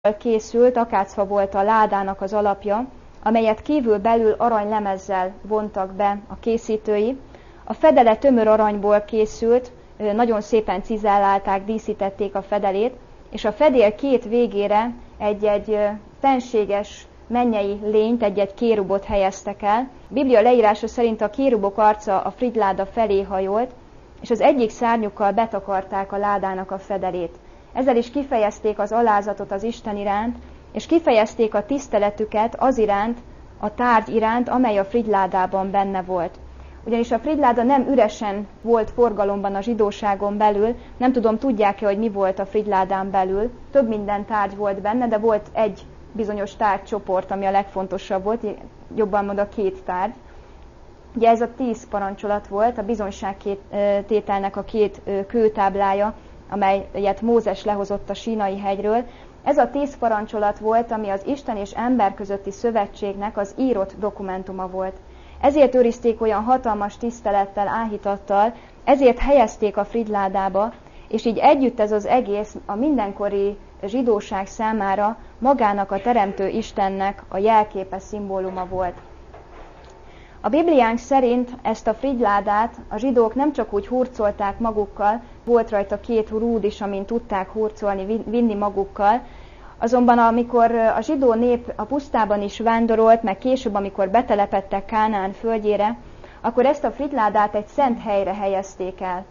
készült, akácfa volt a ládának az alapja, amelyet kívül-belül aranylemezzel vontak be a készítői. A fedele tömör aranyból készült, nagyon szépen cizellálták, díszítették a fedelét, és a fedél két végére egy fenséges mennyei lényt, egy kérubot helyeztek el. A Biblia leírása szerint a kérubok arca a frigyláda felé hajolt, és az egyik szárnyukkal betakarták a ládának a fedelét. Ezzel is kifejezték az alázatot az Isten iránt, és kifejezték a tiszteletüket az iránt, a tárgy iránt, amely a frigyládában benne volt. Ugyanis a frigyláda nem üresen volt forgalomban a zsidóságon belül, nem tudom, tudják-e, hogy mi volt a frigyládán belül. Több minden tárgy volt benne, de volt egy bizonyos tárgycsoport, ami a legfontosabb volt, jobban mondva 2 tárgy. Ugye ez a 10 parancsolat volt, a bizonyságtételnek a 2 kőtáblája, amelyet Mózes lehozott a Sínai hegyről. Ez a 10 parancsolat volt, ami az Isten és ember közötti szövetségnek az írott dokumentuma volt. Ezért őrizték olyan hatalmas tisztelettel, áhítattal, ezért helyezték a frigyládába, és így együtt ez az egész a mindenkori zsidóság számára magának a teremtő Istennek a jelképe, szimbóluma volt. A Bibliánk szerint ezt a frigyládát a zsidók nem csak úgy hurcolták magukkal, volt rajta 2 rúd is, amin tudták hurcolni, vinni magukkal, azonban amikor a zsidó nép a pusztában is vándorolt, meg később, amikor betelepedtek Kánaán földjére, akkor ezt a frigyládát egy szent helyre helyezték el.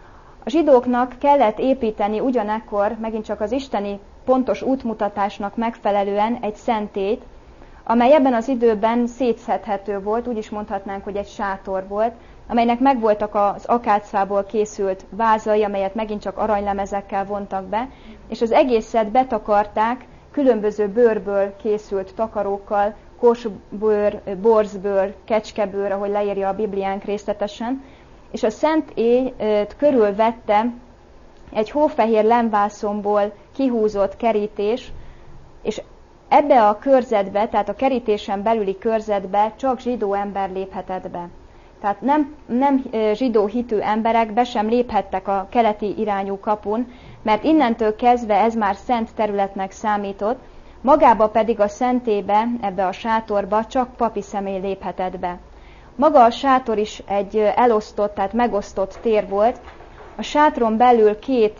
A zsidóknak kellett építeni ugyanekkor, megint csak az isteni pontos útmutatásnak megfelelően egy szentélyt, amely ebben az időben szétszedhető volt, úgy is mondhatnánk, hogy egy sátor volt, amelynek megvoltak az akácfából készült vázai, amelyet megint csak aranylemezekkel vontak be, és az egészet betakarták különböző bőrből készült takarókkal, korsbőr, borzbőr, kecskebőr, ahogy leírja a Bibliánk részletesen, és a szentélyt körülvette egy hófehér lemvászonból kihúzott kerítés, és ebbe a körzetbe, tehát a kerítésen belüli körzetbe csak zsidó ember léphetett be. Tehát nem zsidó hitű emberek be sem léphettek a keleti irányú kapun, mert innentől kezdve ez már szent területnek számított, magába pedig a szentélybe, ebbe a sátorba csak papi személy léphetett be. Maga a sátor is egy elosztott, tehát megosztott tér volt. A sátron belül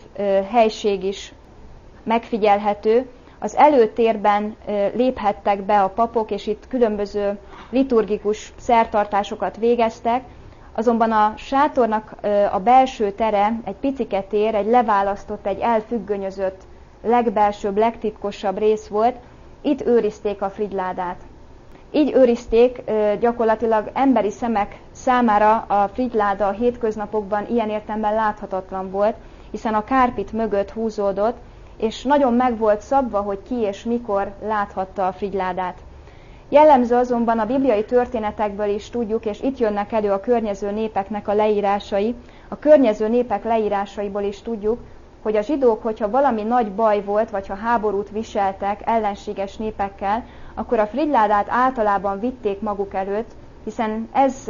2 helység is megfigyelhető. Az előtérben léphettek be a papok, és itt különböző liturgikus szertartásokat végeztek, azonban a sátornak a belső tere, egy picike tér, egy leválasztott, egy elfüggönyözött, legbelsőbb, legtitkosabb rész volt, itt őrizték a frigyládát. Így őrizték, gyakorlatilag emberi szemek számára a frigyláda a hétköznapokban ilyen értelemben láthatatlan volt, hiszen a kárpit mögött húzódott, és nagyon meg volt szabva, hogy ki és mikor láthatta a frigyládát. Jellemző azonban a bibliai történetekből is tudjuk, és itt jönnek elő a környező népeknek a leírásai, a környező népek leírásaiból is tudjuk, hogy a zsidók, hogyha valami nagy baj volt, vagy ha háborút viseltek ellenséges népekkel, akkor a frigyládát általában vitték maguk előtt, hiszen ez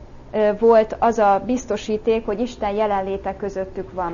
volt az a biztosíték, hogy Isten jelenléte közöttük van.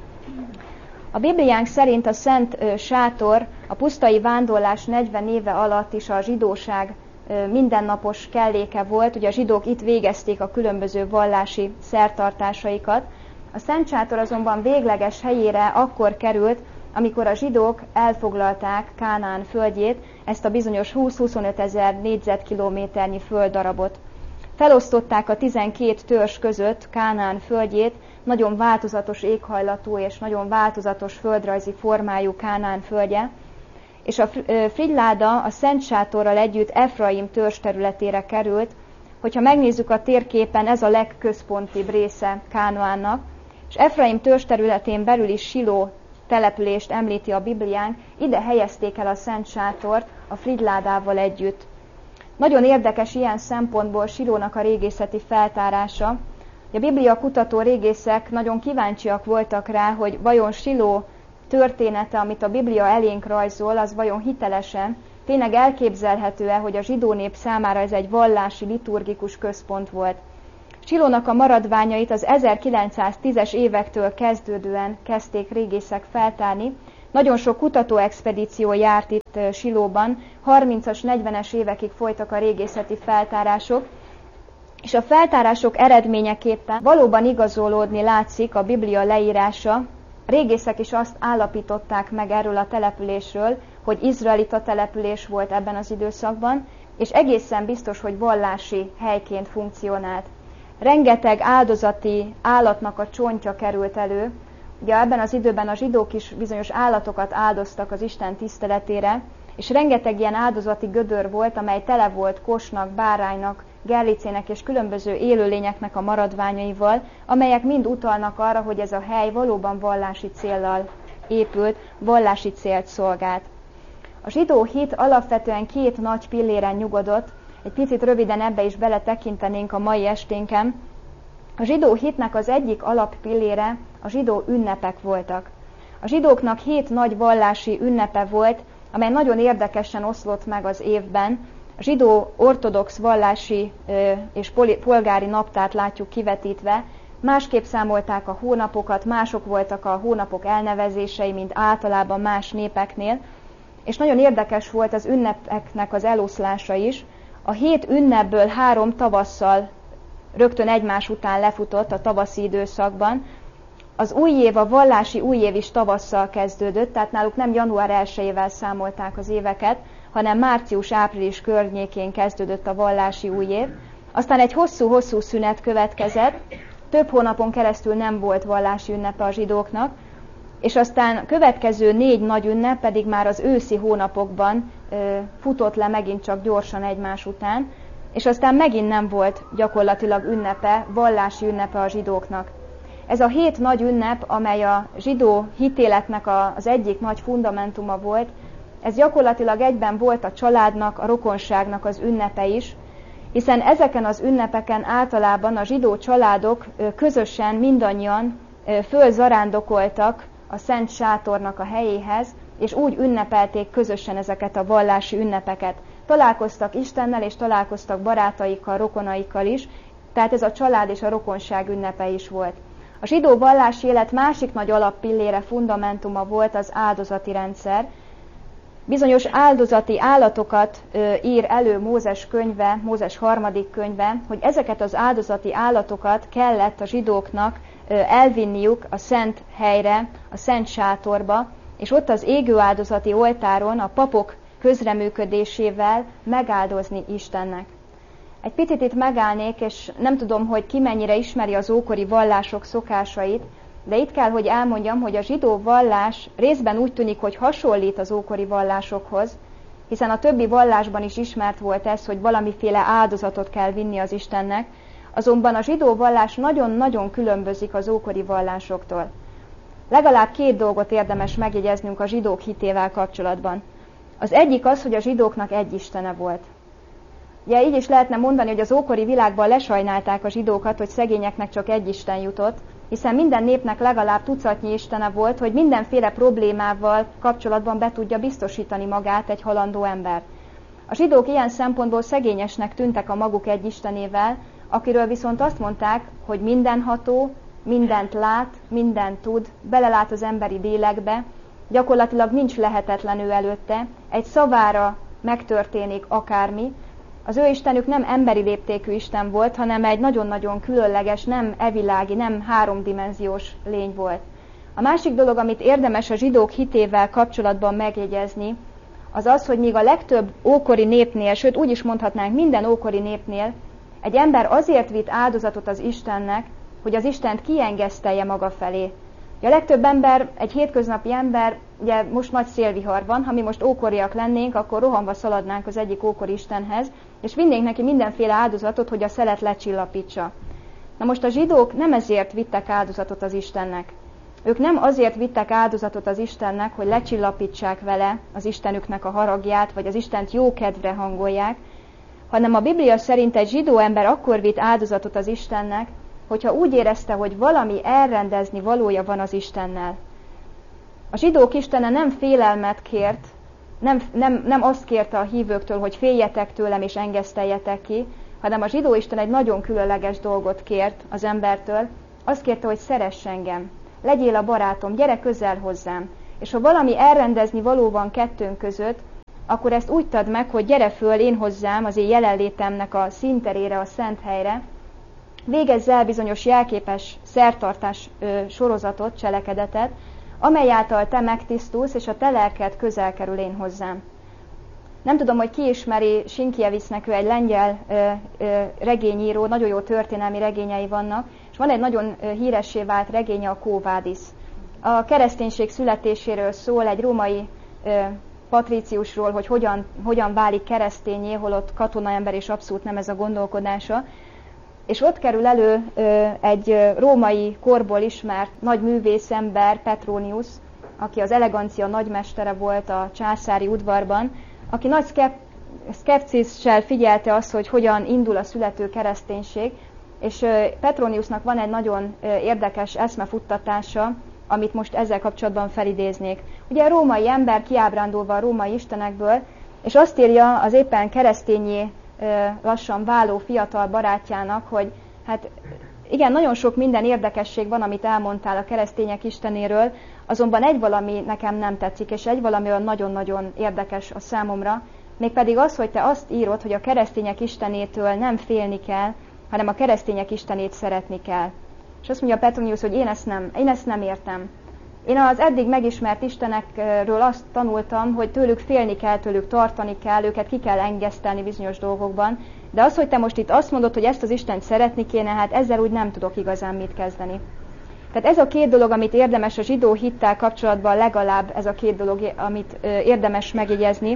A Bibliánk szerint a szent sátor a pusztai vándorlás 40 éve alatt is a zsidóság mindennapos kelléke volt, ugye a zsidók itt végezték a különböző vallási szertartásaikat. A szent sátor azonban végleges helyére akkor került, amikor a zsidók elfoglalták Kánaán földjét, ezt a bizonyos 20-25 ezer négyzetkilométernyi földdarabot. Felosztották a 12 törzs között Kánaán földjét, nagyon változatos éghajlatú és nagyon változatos földrajzi formájú Kánaán földje, és a frigyláda a szent sátorral együtt Efraim törzs területére került. Hogyha megnézzük a térképen, ez a legközpontibb része Kánaánnak, és Efraim törzs területén belül is Siló települést említi a Bibliánk, ide helyezték el a szent sátort a frigyládával együtt. Nagyon érdekes ilyen szempontból Silónak a régészeti feltárása. A Biblia kutató régészek nagyon kíváncsiak voltak rá, hogy vajon Siló története, amit a Biblia elénk rajzol, az vajon hitelesen, tényleg elképzelhető-e, hogy a zsidó nép számára ez egy vallási, liturgikus központ volt. Silónak a maradványait az 1910-es évektől kezdődően kezdték régészek feltárni, Nagyon sok kutatóexpedíció járt itt Silóban, 30-as, 40-es évekig folytak a régészeti feltárások, és a feltárások eredményeképpen valóban igazolódni látszik a Biblia leírása. A régészek is azt állapították meg erről a településről, hogy izraelita település volt ebben az időszakban, és egészen biztos, hogy vallási helyként funkcionált. Rengeteg áldozati állatnak a csontja került elő. Ugye ebben az időben a zsidók is bizonyos állatokat áldoztak az Isten tiszteletére, és rengeteg ilyen áldozati gödör volt, amely tele volt kosnak, báránynak, gerlicének és különböző élőlényeknek a maradványaival, amelyek mind utalnak arra, hogy ez a hely valóban vallási céllal épült, vallási célt szolgált. A zsidó hit alapvetően két nagy pilléren nyugodott, egy picit röviden ebbe is beletekintenénk a mai esténken. A zsidó hitnek az egyik alappillére a zsidó ünnepek voltak. A zsidóknak 7 nagy vallási ünnepe volt, amely nagyon érdekesen oszlott meg az évben. A zsidó ortodox vallási és polgári naptárt látjuk kivetítve, másképp számolták a hónapokat, mások voltak a hónapok elnevezései, mint általában más népeknél, és nagyon érdekes volt az ünnepeknek az eloszlása is. A 7 ünnepből 3 tavasszal rögtön egymás után lefutott a tavaszi időszakban. Az új év, a vallási új év is tavasszal kezdődött, tehát náluk nem január 1-ével számolták az éveket, hanem március-április környékén kezdődött a vallási új év. Aztán egy hosszú-hosszú szünet következett, több hónapon keresztül nem volt vallási ünnepe a zsidóknak, és aztán következő 4 nagy ünnep pedig már az őszi hónapokban futott le megint csak gyorsan egymás után, és aztán megint nem volt gyakorlatilag ünnepe, vallási ünnepe a zsidóknak. Ez a 7 nagy ünnep, amely a zsidó hitéletnek az egyik nagy fundamentuma volt, ez gyakorlatilag egyben volt a családnak, a rokonságnak az ünnepe is, hiszen ezeken az ünnepeken általában a zsidó családok közösen mindannyian fölzarándokoltak a Szent Sátornak a helyéhez, és úgy ünnepelték közösen ezeket a vallási ünnepeket. Találkoztak Istennel, és találkoztak barátaikkal, rokonaikkal is, tehát ez a család és a rokonság ünnepe is volt. A zsidó vallási élet másik nagy alappillére, fundamentuma volt az áldozati rendszer. Bizonyos áldozati állatokat ír elő Mózes könyve, Mózes 3. könyve, hogy ezeket az áldozati állatokat kellett a zsidóknak elvinniük a szent helyre, a szent sátorba, és ott az égő áldozati oltáron a papok közreműködésével megáldozni Istennek. Egy picit itt megállnék, és nem tudom, hogy ki mennyire ismeri az ókori vallások szokásait, de itt kell, hogy elmondjam, hogy a zsidó vallás részben úgy tűnik, hogy hasonlít az ókori vallásokhoz, hiszen a többi vallásban is ismert volt ez, hogy valamiféle áldozatot kell vinni az Istennek, azonban a zsidó vallás nagyon-nagyon különbözik az ókori vallásoktól. Legalább 2 dolgot érdemes megjegyeznünk a zsidók hitével kapcsolatban. Az egyik az, hogy a zsidóknak egy istene volt. Ugye így is lehetne mondani, hogy az ókori világban lesajnálták a zsidókat, hogy szegényeknek csak egy isten jutott, hiszen minden népnek legalább tucatnyi istene volt, hogy mindenféle problémával kapcsolatban be tudja biztosítani magát egy halandó ember. A zsidók ilyen szempontból szegényesnek tűntek a maguk egy istenével, akiről viszont azt mondták, hogy mindenható, mindent lát, mindent tud, belelát az emberi lélekbe, gyakorlatilag nincs lehetetlen ő előtte, egy szavára megtörténik akármi. Az ő istenük nem emberi léptékű isten volt, hanem egy nagyon-nagyon különleges, nem evilági, nem 3-dimenziós lény volt. A másik dolog, amit érdemes a zsidók hitével kapcsolatban megjegyezni, az az, hogy míg a legtöbb ókori népnél, sőt úgy is mondhatnánk minden ókori népnél, egy ember azért vitt áldozatot az Istennek, hogy az Istent kiengesztelje maga felé. A legtöbb ember, egy hétköznapi ember, ugye most nagy szélvihar van, ha mi most ókoriak lennénk, akkor rohanva szaladnánk az egyik ókori istenhez, és vinnénk neki mindenféle áldozatot, hogy a szelet lecsillapítsa. Na most a zsidók nem ezért vittek áldozatot az Istennek. Ők nem azért vittek áldozatot az Istennek, hogy lecsillapítsák vele az Istenüknek a haragját, vagy az Istent jó kedvre hangolják, hanem a Biblia szerint egy zsidó ember akkor vitt áldozatot az Istennek, hogyha úgy érezte, hogy valami elrendezni valója van az Istennel. A zsidók istene nem félelmet kért, nem azt kérte a hívőktől, hogy féljetek tőlem és engeszteljetek ki, hanem a zsidó isten egy nagyon különleges dolgot kért az embertől. Azt kérte, hogy szeress engem, legyél a barátom, gyere közel hozzám. és ha valami elrendezni való van kettőnk között, akkor ezt úgy tadd meg, hogy gyere föl én hozzám az én jelenlétemnek a színterére, a szent helyre, végezz el bizonyos jelképes szertartás sorozatot, cselekedetet, amely által te megtisztulsz, és a te lelked közel kerül én hozzám. Nem tudom, hogy ki ismeri Sinkiewicznek, ő egy lengyel regényíró, nagyon jó történelmi regényei vannak, és van egy nagyon híressé vált regénye, a Quo Vadis. A kereszténység születéséről szól, egy római patríciusról, hogy hogyan válik keresztényé, holott katonaember, és abszolút nem ez a gondolkodása. És ott kerül elő egy római korból ismert nagy művészember, Petronius, aki az elegancia nagymestere volt a császári udvarban, aki nagy szkepszissel figyelte azt, hogy hogyan indul a születő kereszténység, és Petroniusnak van egy nagyon érdekes eszmefuttatása, amit most ezzel kapcsolatban felidéznék. Ugye a római ember kiábrándulva a római istenekből, és azt írja az éppen keresztényé lassan váló fiatal barátjának, hogy hát igen, nagyon sok minden érdekesség van, amit elmondtál a keresztények istenéről, azonban egy valami nekem nem tetszik, és egy valami olyan nagyon-nagyon érdekes a számomra, mégpedig az, hogy te azt írod, hogy a keresztények istenétől nem félni kell, hanem a keresztények istenét szeretni kell. És azt mondja Petronius, hogy én ezt nem értem. Én az eddig megismert istenekről azt tanultam, hogy tőlük félni kell, tőlük tartani kell, őket ki kell engesztelni bizonyos dolgokban, de az, hogy te most itt azt mondod, hogy ezt az Istent szeretni kéne, hát ezzel úgy nem tudok igazán mit kezdeni. Tehát ez a két dolog, amit érdemes a zsidó hittel kapcsolatban, legalább ez a két dolog, amit érdemes megjegyezni.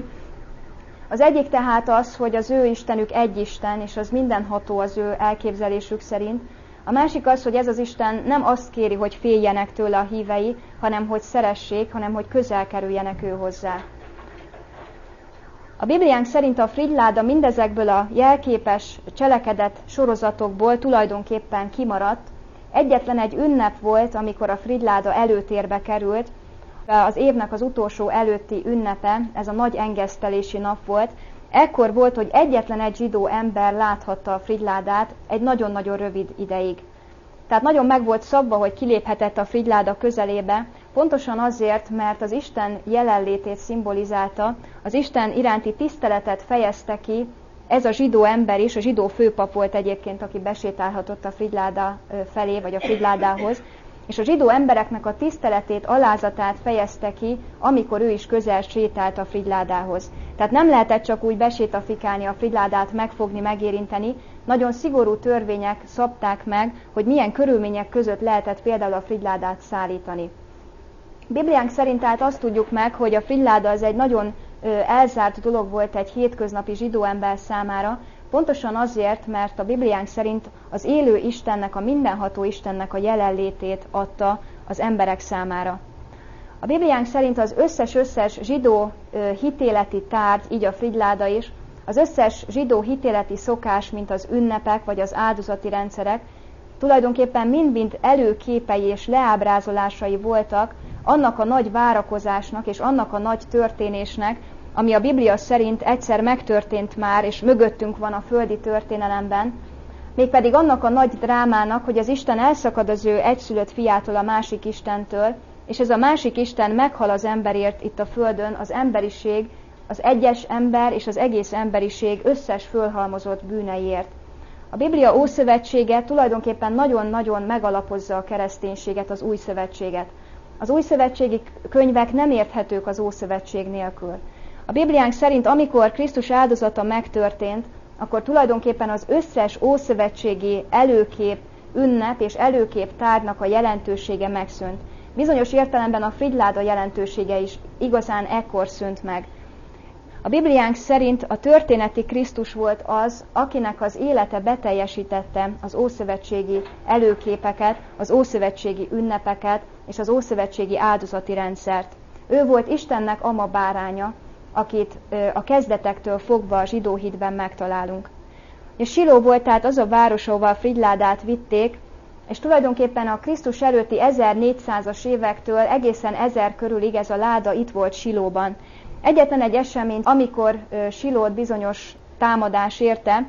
Az egyik tehát az, hogy az ő Istenük egy Isten, és az mindenható az ő elképzelésük szerint. A másik az, hogy ez az Isten nem azt kéri, hogy féljenek tőle a hívei, hanem hogy szeressék, hanem hogy közel kerüljenek ő hozzá. A Bibliánk szerint a frigyláda mindezekből a jelképes cselekedet sorozatokból tulajdonképpen kimaradt. Egyetlen egy ünnep volt, amikor a frigyláda előtérbe került. Az évnek az utolsó előtti ünnepe, ez a nagy engesztelési nap volt. Ekkor volt, hogy egyetlen egy zsidó ember láthatta a frigyládát egy nagyon-nagyon rövid ideig. Tehát nagyon meg volt szabva, hogy kiléphetett a frigyláda közelébe, pontosan azért, mert az Isten jelenlétét szimbolizálta, az Isten iránti tiszteletet fejezte ki, ez a zsidó ember is, a zsidó főpap volt egyébként, aki besétálhatott a frigyláda felé, vagy a frigyládához, és a zsidó embereknek a tiszteletét, alázatát fejezte ki, amikor ő is közel sétált a frigyládához. Tehát nem lehetett csak úgy besétafikálni a frigyládát, megfogni, megérinteni. Nagyon szigorú törvények szabták meg, hogy milyen körülmények között lehetett például a frigyládát szállítani. Bibliánk szerint tehát azt tudjuk meg, hogy a frigyláda az egy nagyon elzárt dolog volt egy hétköznapi zsidó ember számára, pontosan azért, mert a Bibliánk szerint az élő Istennek, a mindenható Istennek a jelenlétét adta az emberek számára. A Bibliánk szerint az összes zsidó hitéleti tárgy, így a frigyláda is, az összes zsidó hitéleti szokás, mint az ünnepek vagy az áldozati rendszerek, tulajdonképpen mind-mind előképei és leábrázolásai voltak annak a nagy várakozásnak és annak a nagy történésnek, ami a Biblia szerint egyszer megtörtént már, és mögöttünk van a földi történelemben, mégpedig annak a nagy drámának, hogy az Isten elszakad az ő egyszülött fiától, a másik Istentől, és ez a másik Isten meghal az emberért itt a földön, az emberiség, az egyes ember és az egész emberiség összes fölhalmozott bűneiért. A Biblia Ószövetsége tulajdonképpen nagyon-nagyon megalapozza a kereszténységet, az Új Szövetséget. Az újszövetségi könyvek nem érthetők az Ószövetség nélkül. A Bibliánk szerint, amikor Krisztus áldozata megtörtént, akkor tulajdonképpen az összes ószövetségi előkép, ünnep és előkép tárgynak a jelentősége megszűnt. Bizonyos értelemben a frigyláda jelentősége is igazán ekkor szűnt meg. A Bibliánk szerint a történeti Krisztus volt az, akinek az élete beteljesítette az ószövetségi előképeket, az ószövetségi ünnepeket és az ószövetségi áldozati rendszert. Ő volt Istennek ama báránya, akit a kezdetektől fogva a zsidó hitben megtalálunk. És Siló volt tehát az a város, ahova a frigyládát vitték, és tulajdonképpen a Krisztus előtti 1400-as évektől egészen 1000 körülig ez a láda itt volt Silóban. Egyetlen egy esemény, amikor Silót bizonyos támadás érte,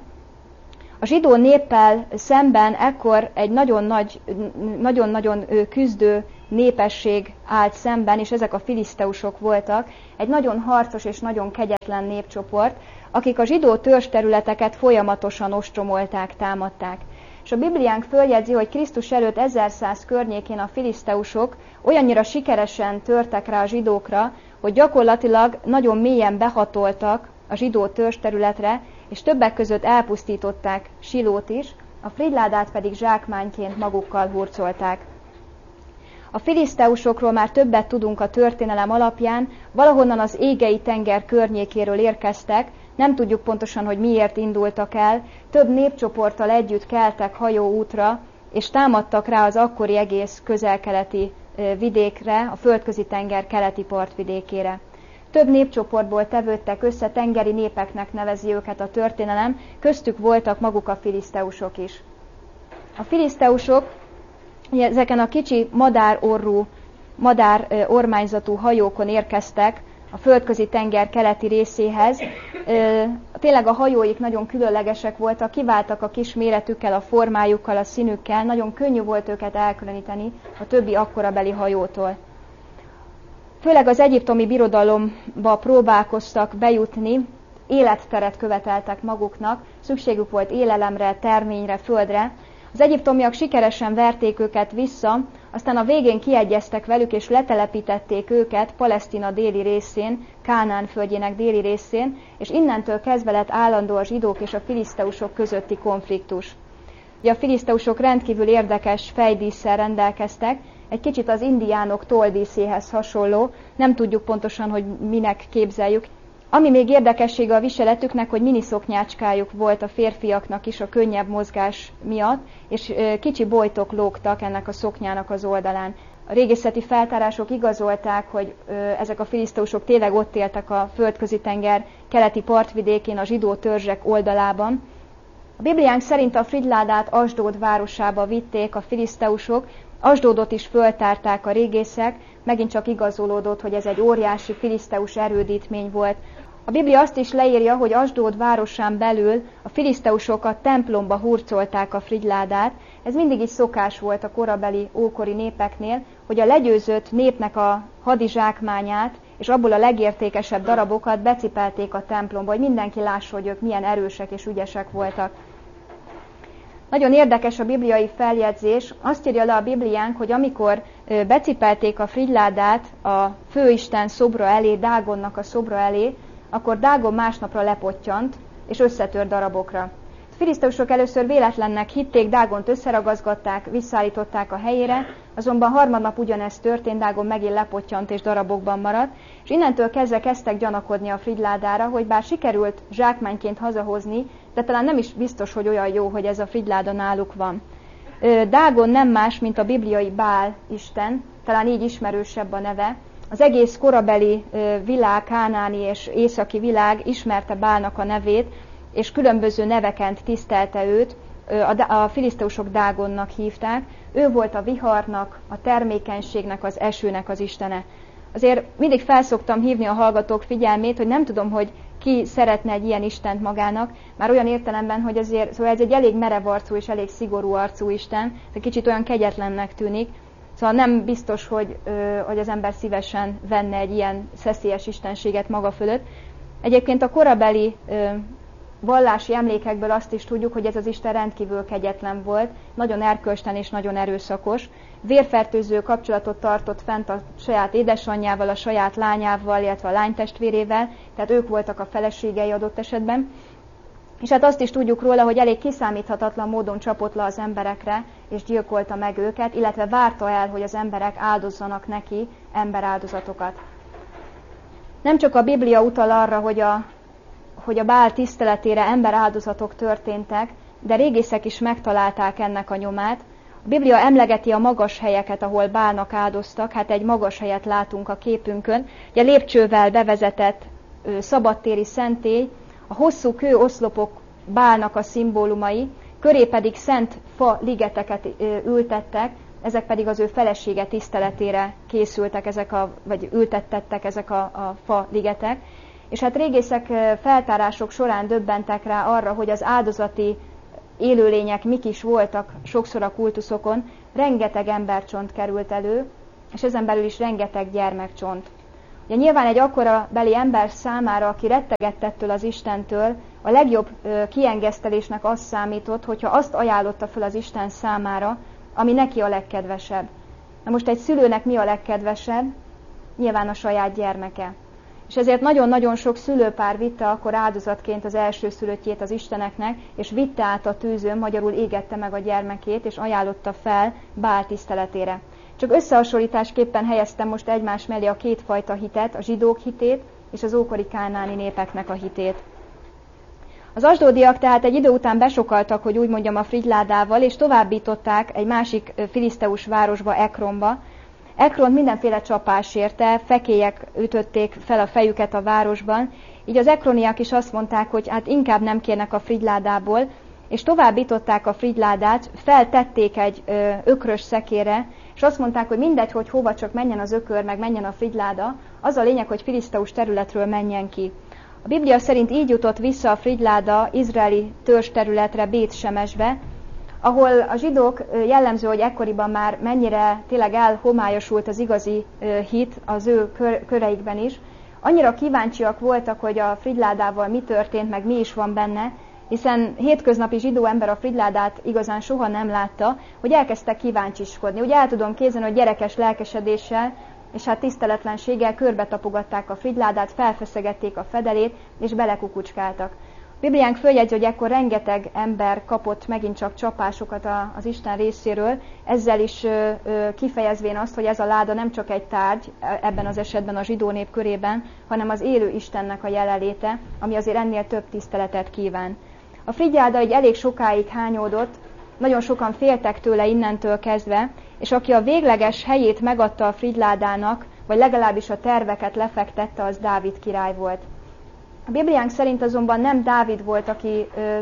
a zsidó néppel szemben ekkor egy nagyon-nagyon küzdő népesség állt szemben, és ezek a filiszteusok voltak, egy nagyon harcos és nagyon kegyetlen népcsoport, akik a zsidó törzsterületeket folyamatosan ostromolták, támadták. És a Bibliánk följegyzi, hogy Krisztus előtt 1100 környékén a filiszteusok olyannyira sikeresen törtek rá a zsidókra, hogy gyakorlatilag nagyon mélyen behatoltak a zsidó törzsterületre, és többek között elpusztították Silót is, a Fridládát pedig zsákmányként magukkal hurcolták. A filiszteusokról már többet tudunk a történelem alapján, valahonnan az Égei tenger környékéről érkeztek, nem tudjuk pontosan, hogy miért indultak el, több népcsoporttal együtt keltek hajóútra, és támadtak rá az akkori egész közel-keleti vidékre, a Földközi tenger keleti partvidékére. Több népcsoportból tevődtek össze, tengeri népeknek nevezi őket a történelem, köztük voltak maguk a filiszteusok is. A filiszteusok ezeken a kicsi madárorrú, madárormányzatú hajókon érkeztek a Földközi tenger keleti részéhez. Tényleg a hajóik nagyon különlegesek voltak, kiváltak a kis méretükkel, a formájukkal, a színükkel, nagyon könnyű volt őket elkülöníteni a többi akkorabeli hajótól. Főleg az egyiptomi birodalomba próbálkoztak bejutni, életteret követeltek maguknak, szükségük volt élelemre, terményre, földre. Az egyiptomiak sikeresen verték őket vissza, aztán a végén kiegyeztek velük, és letelepítették őket Palesztina déli részén, Kánaán földjének déli részén, és innentől kezdve lett állandó a zsidók és a filiszteusok közötti konfliktus. Ugye a filiszteusok rendkívül érdekes fejdísszel rendelkeztek, egy kicsit az indiánok tolldíszéhez hasonló, nem tudjuk pontosan, hogy minek képzeljük. Ami még érdekessége a viseletüknek, hogy miniszoknyácskájuk volt a férfiaknak is a könnyebb mozgás miatt, és kicsi bojtok lógtak ennek a szoknyának az oldalán. A régészeti feltárások igazolták, hogy ezek a filiszteusok tényleg ott éltek a Földközi tenger keleti partvidékén, a zsidó törzsek oldalában. A Bibliánk szerint a Fridládát Asdód városába vitték a filiszteusok, Asdódot is föltárták a régészek, megint csak igazolódott, hogy ez egy óriási filiszteus erődítmény volt. A Biblia azt is leírja, hogy Asdód városán belül a filiszteusok a templomba hurcolták a Fridládát. Ez mindig is szokás volt a korabeli, ókori népeknél, hogy a legyőzött népnek a hadizsákmányát és abból a legértékesebb darabokat becipelték a templomba, hogy mindenki lássa, hogy ők milyen erősek és ügyesek voltak. Nagyon érdekes a bibliai feljegyzés. Azt írja le a Bibliánk, hogy amikor becipelték a Fridládát a főisten szobra elé, Dágonnak a szobra elé, akkor Dágon másnapra lepottyant, és összetört darabokra. A filiszteusok először véletlennek hitték, Dágont összeragazgatták, visszaállították a helyére, azonban harmadnap ugyanezt történt, Dágon megint lepottyant és darabokban maradt, és innentől kezdve kezdtek gyanakodni a Fridládára, hogy bár sikerült zsákmányként hazahozni, de talán nem is biztos, hogy olyan jó, hogy ez a Fridláda náluk van. Dágon nem más, mint a bibliai Bál isten, talán így ismerősebb a neve. Az egész korabeli világ, kánáni és északi világ ismerte Bálnak a nevét, és különböző nevekent tisztelte őt, a filiszteusok Dágonnak hívták. Ő volt a viharnak, a termékenységnek, az esőnek az istene. Azért mindig felszoktam hívni a hallgatók figyelmét, hogy nem tudom, hogy ki szeretne egy ilyen istent magának, már olyan értelemben, hogy azért, szóval ez egy elég merev arcú és elég szigorú arcú isten, de kicsit olyan kegyetlennek tűnik. Szóval nem biztos, hogy az ember szívesen venne egy ilyen szeszélyes istenséget maga fölött. Egyébként a korabeli vallási emlékekből azt is tudjuk, hogy ez az isten rendkívül kegyetlen volt, nagyon erkölcstelen és nagyon erőszakos. Vérfertőző kapcsolatot tartott fent a saját édesanyjával, a saját lányával, illetve a lánytestvérével, tehát ők voltak a feleségei adott esetben. És hát azt is tudjuk róla, hogy elég kiszámíthatatlan módon csapott le az emberekre, és gyilkolta meg őket, illetve várta el, hogy az emberek áldozzanak neki emberáldozatokat. Nem csak a Biblia utal arra, hogy a Bál tiszteletére emberáldozatok történtek, de régészek is megtalálták ennek a nyomát. A Biblia emlegeti a magas helyeket, ahol Bálnak áldoztak, hát egy magas helyet látunk a képünkön. Ugye lépcsővel bevezetett szabadtéri szentély, a hosszú kőoszlopok Bálnak a szimbólumai, köré pedig szent fa ligeteket ültettek, ezek pedig az ő felesége tiszteletére készültek, vagy ültettettek ezek a fa ligetek. És hát régészek feltárások során döbbentek rá arra, hogy az áldozati élőlények mik is voltak sokszor a kultuszokon, rengeteg embercsont került elő, és ezen belül is rengeteg gyermekcsont. Ugye nyilván egy akkora beli ember számára, aki rettegett ettől az Istentől, a legjobb kiengesztelésnek az számított, hogyha azt ajánlotta fel az Isten számára, ami neki a legkedvesebb. Na most egy szülőnek mi a legkedvesebb? Nyilván a saját gyermeke. És ezért nagyon-nagyon sok szülőpár vitte akkor áldozatként az elsőszülöttjét az Isteneknek, és vitte át a tűzön, magyarul égette meg a gyermekét, és ajánlotta fel Bál tiszteletére. Csak összehasonlításképpen helyeztem most egymás mellé a két fajta hitet, a zsidók hitét és az ókori kánaáni népeknek a hitét. Az asdódiak tehát egy idő után besokaltak, hogy úgy mondjam, a frigyládával, és továbbították egy másik filiszteus városba, Ekronba. Ekront mindenféle csapás érte, fekélyek ütötték fel a fejüket a városban, így az ekroniak is azt mondták, hogy hát inkább nem kérnek a frigyládából, és továbbították a frigyládát, feltették egy ökrös szekére, és azt mondták, hogy mindegy, hogy hova csak menjen az ökör, meg menjen a frigyláda, az a lényeg, hogy filiszteus területről menjen ki. A Biblia szerint így jutott vissza a frigyláda izraeli törzs területre, Bét-Semesbe, ahol a zsidók jellemző, hogy ekkoriban már mennyire tényleg elhomályosult az igazi hit az ő köreikben is. Annyira kíváncsiak voltak, hogy a frigyládával mi történt, meg mi is van benne, hiszen hétköznapi zsidó ember a frigyládát igazán soha nem látta, hogy elkezdtek kíváncsiskodni. Ugye el tudom képzelni, hogy gyerekes lelkesedéssel és hát tiszteletlenséggel körbetapogatták a frigyládát, felfeszegették a fedelét, és belekukucskáltak. A Bibliánk följegyzi, hogy ekkor rengeteg ember kapott megint csak csapásokat az Isten részéről, ezzel is kifejezvén azt, hogy ez a láda nem csak egy tárgy, ebben az esetben a zsidó nép körében, hanem az élő Istennek a jelenléte, ami azért ennél több tiszteletet kíván. A frigyláda így elég sokáig hányódott, nagyon sokan féltek tőle innentől kezdve, és aki a végleges helyét megadta a frigyládának, vagy legalábbis a terveket lefektette, az Dávid király volt. A Bibliánk szerint azonban nem Dávid volt, aki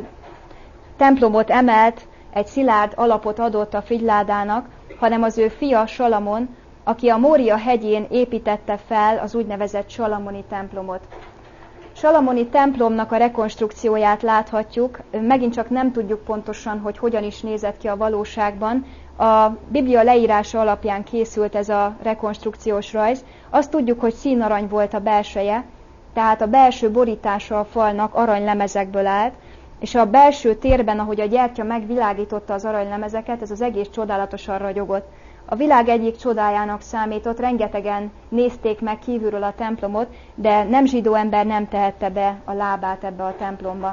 templomot emelt, egy szilárd alapot adott a frigyládának, hanem az ő fia Salamon, aki a Mória hegyén építette fel az úgynevezett salamoni templomot. Salamoni templomnak a rekonstrukcióját láthatjuk, megint csak nem tudjuk pontosan, hogy hogyan is nézett ki a valóságban. A Biblia leírása alapján készült ez a rekonstrukciós rajz. Azt tudjuk, hogy színarany volt a belseje, tehát a belső borítása a falnak aranylemezekből állt, és a belső térben, ahogy a gyertya megvilágította az aranylemezeket, ez az egész csodálatosan ragyogott. A világ egyik csodájának számított, rengetegen nézték meg kívülről a templomot, de nem zsidó ember nem tehette be a lábát ebbe a templomba.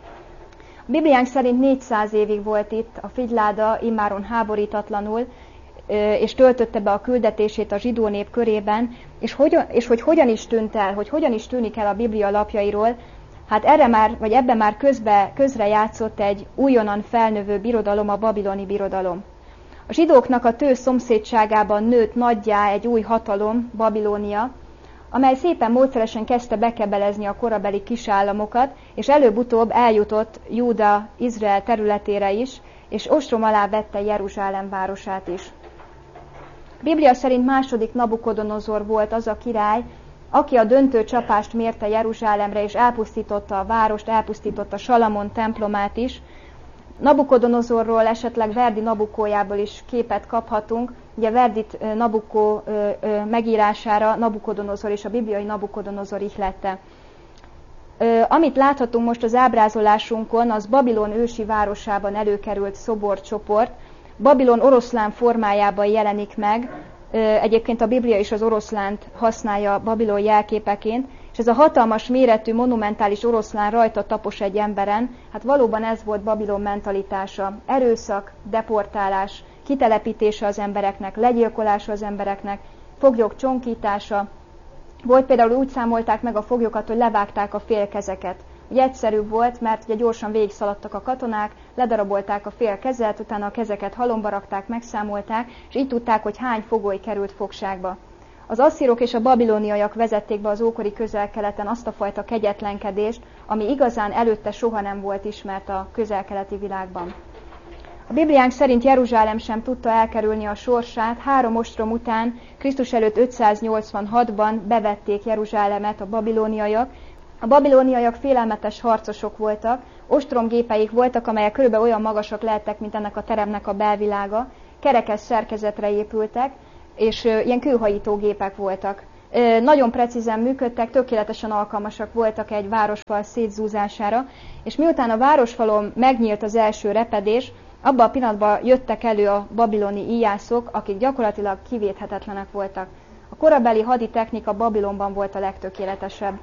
A Bibliánk szerint 400 évig volt itt a frigyláda, immáron háborítatlanul, és töltötte be a küldetését a zsidó nép körében, és hogy hogyan is tűnt el, hogy hogyan is tűnik el a Biblia lapjairól, hát ebben már közre játszott egy újonnan felnövő birodalom, a babiloni birodalom. A zsidóknak a tő szomszédságában nőtt nagyjá egy új hatalom, Babilónia, amely szépen módszeresen kezdte bekebelezni a korabeli kisállamokat, és előbb-utóbb eljutott Júda, Izrael területére is, és ostrom alá vette Jeruzsálem városát is. A Biblia szerint második Nabukodonozor volt az a király, aki a döntő csapást mérte Jeruzsálemre, és elpusztította a várost, elpusztította Salamon templomát is. Nabukodonozorról esetleg Verdi Nabukójából is képet kaphatunk. Ugye Verdit Nabukó megírására Nabukodonozor és a bibliai Nabukodonozor ihlette. Amit láthatunk most az ábrázolásunkon, az Babilon ősi városában előkerült szoborcsoport. Babilon oroszlán formájában jelenik meg, egyébként a Biblia is az oroszlánt használja Babilon jelképeként, és ez a hatalmas méretű, monumentális oroszlán rajta tapos egy emberen, hát valóban ez volt Babilon mentalitása. Erőszak, deportálás, kitelepítése az embereknek, legyilkolása az embereknek, foglyok csonkítása. Volt például, úgy számolták meg a foglyokat, hogy levágták a félkezeket. Ugye egyszerűbb volt, mert ugye gyorsan végigszaladtak a katonák, ledarabolták a fél kezet, utána a kezeket halomba rakták, megszámolták, és így tudták, hogy hány fogoly került fogságba. Az asszírok és a babiloniaiak vezették be az ókori Közel-Keleten azt a fajta kegyetlenkedést, ami igazán előtte soha nem volt ismert a közel-keleti világban. A Bibliánk szerint Jeruzsálem sem tudta elkerülni a sorsát, 3 ostrom után, Krisztus előtt 586-ban bevették Jeruzsálemet a babiloniaiak. A babiloniaiak félelmetes harcosok voltak, ostromgépeik voltak, amelyek körülbelül olyan magasak lehettek, mint ennek a teremnek a belvilága, kerekes szerkezetre épültek, és ilyen kőhajítógépek voltak. Nagyon precízen működtek, tökéletesen alkalmasak voltak egy városfal szétzúzására, és miután a városfalon megnyílt az első repedés, abban a pillanatban jöttek elő a babiloni íjászok, akik gyakorlatilag kivéthetetlenek voltak. A korabeli haditechnika Babilonban volt a legtökéletesebb.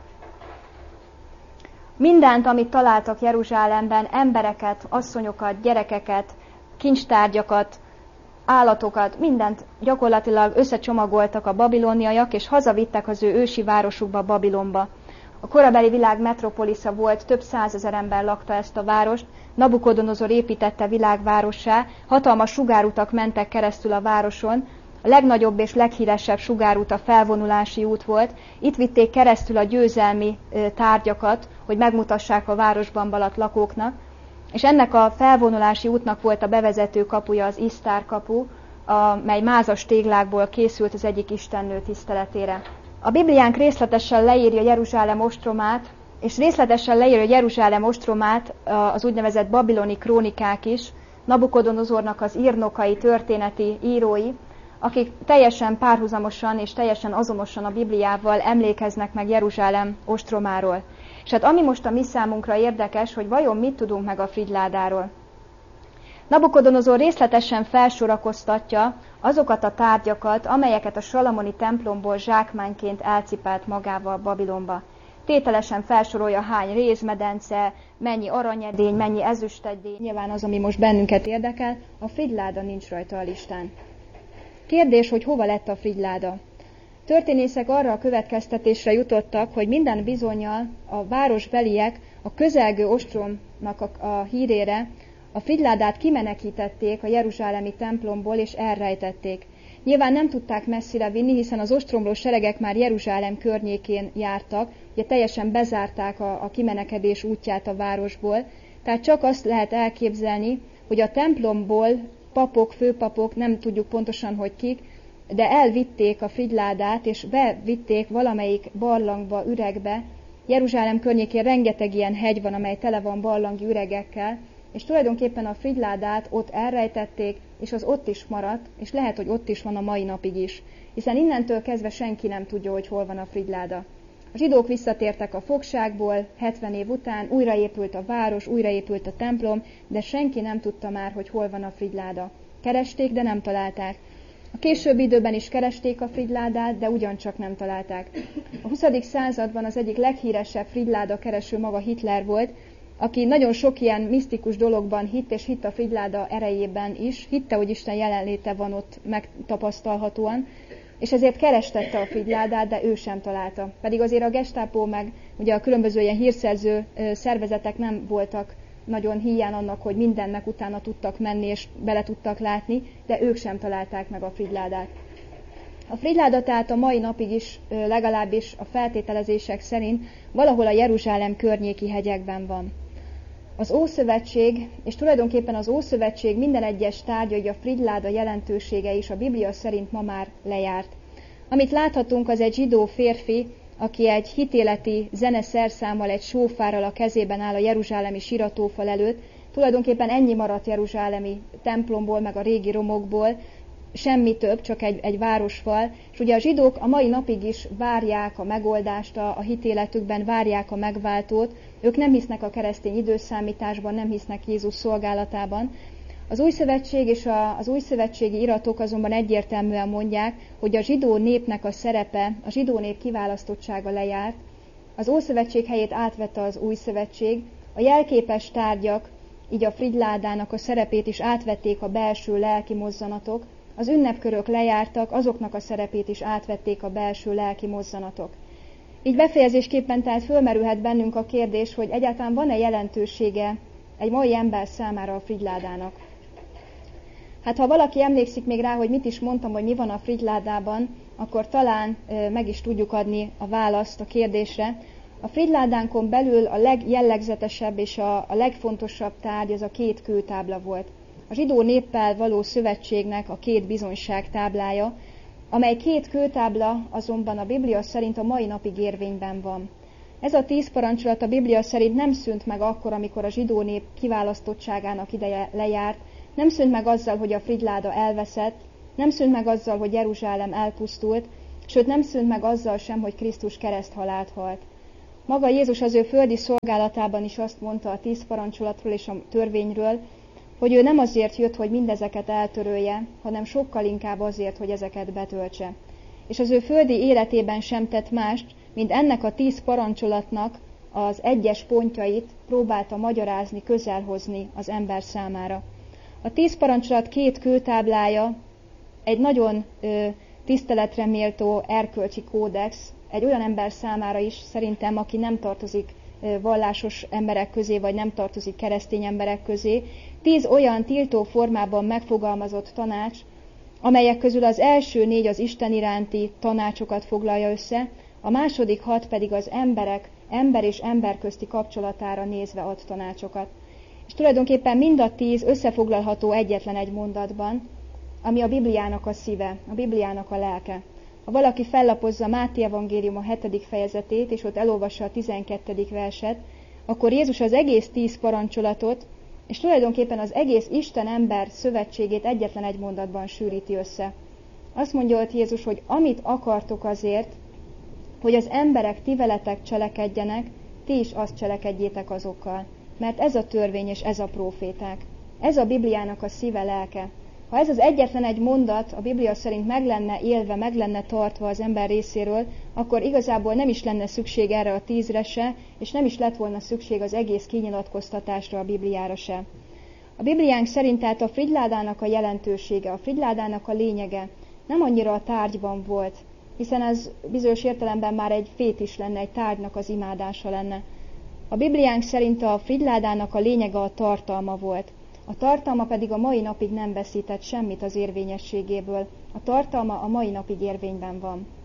Mindent, amit találtak Jeruzsálemben, embereket, asszonyokat, gyerekeket, kincstárgyakat, állatokat, mindent gyakorlatilag összecsomagoltak a babiloniaiak, és hazavittek az ő ősi városukba, Babilonba. A korabeli világ metropolisza volt, több százezer ember lakta ezt a várost, Nabukodonozor építette világvárossá, hatalmas sugárutak mentek keresztül a városon, a legnagyobb és leghíresebb sugárút a felvonulási út volt, itt vitték keresztül a győzelmi tárgyakat, hogy megmutassák a városban balatt lakóknak, és ennek a felvonulási útnak volt a bevezető kapuja, az Isztár kapu, amely mázas téglákból készült az egyik istennő tiszteletére. A Bibliánk részletesen leírja Jeruzsálem ostromát, és részletesen leírja Jeruzsálem ostromát az úgynevezett babiloni krónikák is, Nabukodonozornak az írnokai, történeti írói, akik teljesen párhuzamosan és teljesen azonosan a Bibliával emlékeznek meg Jeruzsálem ostromáról. És hát ami most a mi számunkra érdekes, hogy vajon mit tudunk meg a frigyládáról. Nabukodonozor részletesen felsorakoztatja azokat a tárgyakat, amelyeket a salamoni templomból zsákmányként elcipelt magával Babilonba. Tételesen felsorolja, hány rézmedence, mennyi aranyedény, mennyi ezüstedény. Nyilván az, ami most bennünket érdekel, a frigyláda nincs rajta a listán. Kérdés, hogy hova lett a frigyláda? Történészek arra a következtetésre jutottak, hogy minden bizonnyal a városbeliek a közelgő ostromnak a hírére a frigyládát kimenekítették a jeruzsálemi templomból és elrejtették. Nyilván nem tudták messzire vinni, hiszen az ostromló seregek már Jeruzsálem környékén jártak, ugye teljesen bezárták a kimenekedés útját a városból, tehát csak azt lehet elképzelni, hogy a templomból papok, főpapok, nem tudjuk pontosan, hogy kik, de elvitték a frigyládát, és bevitték valamelyik barlangba, üregbe. Jeruzsálem környékén rengeteg ilyen hegy van, amely tele van barlangi üregekkel, és tulajdonképpen a frigyládát ott elrejtették, és az ott is maradt, és lehet, hogy ott is van a mai napig is. Hiszen innentől kezdve senki nem tudja, hogy hol van a frigyláda. A zsidók visszatértek a fogságból 70 év után, újraépült a város, újraépült a templom, de senki nem tudta már, hogy hol van a frigyláda. Keresték, de nem találták. A későbbi időben is keresték a frigyládát, de ugyancsak nem találták. A 20. században az egyik leghíresebb frigyláda kereső maga Hitler volt, aki nagyon sok ilyen misztikus dologban hitt, és hitt a frigyláda erejében is, hitte, hogy Isten jelenléte van ott megtapasztalhatóan, és ezért kerestette a frigyládát, de ő sem találta. Pedig azért a Gestapo meg ugye a különböző ilyen hírszerző szervezetek nem voltak nagyon híján annak, hogy mindennek utána tudtak menni és bele tudtak látni, de ők sem találták meg a frigyládát. A frigyláda tehát a mai napig is, legalábbis a feltételezések szerint valahol a Jeruzsálem környéki hegyekben van. Az Ószövetség, és tulajdonképpen az Ószövetség minden egyes tárgya, hogy a frigyláda jelentősége is a Biblia szerint ma már lejárt. Amit láthatunk, az egy zsidó férfi, aki egy hitéleti zeneszerszámmal, egy sófárral a kezében áll a jeruzsálemi siratófal előtt. Tulajdonképpen ennyi maradt jeruzsálemi templomból, meg a régi romokból, semmi több, csak egy városfal. És ugye a zsidók a mai napig is várják a megoldást a hitéletükben, várják a megváltót. Ők nem hisznek a keresztény időszámításban, nem hisznek Jézus szolgálatában. Az Új Szövetség és az újszövetségi iratok azonban egyértelműen mondják, hogy a zsidó népnek a szerepe, a zsidó nép kiválasztottsága lejárt, az Ószövetség helyét átvette az Új Szövetség, a jelképes tárgyak, így a frigyládának a szerepét is átvették a belső lelki mozzanatok, az ünnepkörök lejártak, azoknak a szerepét is átvették a belső lelki mozzanatok. Így befejezésképpen tehát fölmerülhet bennünk a kérdés, hogy egyáltalán van-e jelentősége egy mai ember számára a frigyládának. Hát ha valaki emlékszik még rá, hogy mit is mondtam, hogy mi van a frigyládában, akkor talán meg is tudjuk adni a választ a kérdésre. A frigyládánkon belül a legjellegzetesebb és a legfontosabb tárgy az a 2 kőtábla volt. A zsidó néppel való szövetségnek a 2 bizonyság táblája, amely 2 kőtábla azonban a Biblia szerint a mai napig érvényben van. Ez a 10 parancsolat a Biblia szerint nem szűnt meg akkor, amikor a zsidó nép kiválasztottságának ideje lejárt, nem szűnt meg azzal, hogy a frigyláda elveszett, Nem szűnt meg azzal, hogy Jeruzsálem elpusztult, sőt nem szűnt meg azzal sem, hogy Krisztus kereszthalált halt. Maga Jézus az ő földi szolgálatában is azt mondta a 10 parancsolatról és a törvényről, hogy ő nem azért jött, hogy mindezeket eltörölje, hanem sokkal inkább azért, hogy ezeket betöltse. És az ő földi életében sem tett mást, mint ennek a 10 parancsolatnak az egyes pontjait próbálta magyarázni, közelhozni az ember számára. A 10 parancsolat 2 kőtáblája egy nagyon tiszteletre méltó erkölcsi kódex, egy olyan ember számára is szerintem, aki nem tartozik vallásos emberek közé, vagy nem tartozik keresztény emberek közé, 10 olyan tiltó formában megfogalmazott tanács, amelyek közül az első 4 az Isten iránti tanácsokat foglalja össze, a második 6 pedig az ember és ember közti kapcsolatára nézve ad tanácsokat. És tulajdonképpen mind a 10 összefoglalható egyetlen egy mondatban, ami a Bibliának a szíve, a Bibliának a lelke. Ha valaki fellapozza Máté evangélium a 7. fejezetét, és ott elolvassa a 12. verset, akkor Jézus az egész 10 parancsolatot, és tulajdonképpen az egész Isten-ember szövetségét egyetlen egy mondatban sűríti össze. Azt mondja ott Jézus, hogy amit akartok azért, hogy az emberek ti veletek cselekedjenek, ti is azt cselekedjétek azokkal. Mert ez a törvény és ez a próféták. Ez a Bibliának a szíve, lelke. Ha ez az egyetlen egy mondat a Biblia szerint meg lenne élve, meg lenne tartva az ember részéről, akkor igazából nem is lenne szükség erre a 10-re se, és nem is lett volna szükség az egész kinyilatkoztatásra, a Bibliára se. A Bibliánk szerint tehát a frigyládának a jelentősége, a frigyládának a lényege nem annyira a tárgyban volt, hiszen ez bizonyos értelemben már egy fétis lenne, egy tárgynak az imádása lenne. A Bibliánk szerint a frigyládának a lényege a tartalma volt. A tartalma pedig a mai napig nem veszített semmit az érvényességéből. A tartalma a mai napig érvényben van.